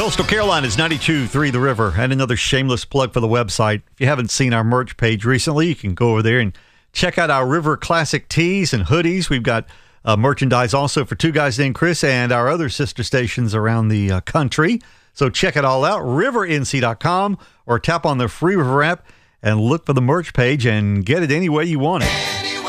Coastal Carolina's 92.3 The River, and another shameless plug for the website. If you haven't seen our merch page recently, you can go over there and check out our River Classic tees and hoodies. We've got merchandise also for Two Guys Named Chris and our other sister stations around the country. So check it all out, rivernc.com, or tap on the free River app and look for the merch page and get it any way you want it.